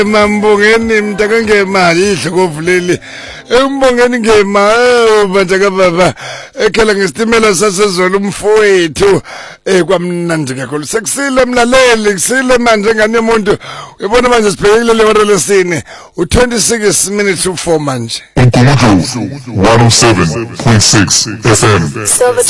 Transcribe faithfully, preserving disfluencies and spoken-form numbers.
Mambongeni mntaka ngemali idlokovuleli embongeni ngema manje ka baba ekhala ngestimela sasezolo umfowethu ekwamnandi kakhulu sekusile mlaleli kusile manje ngane umuntu uyabona manje sibhekile le hora lesine u twenty-six minutes to four manje one oh seven point six F M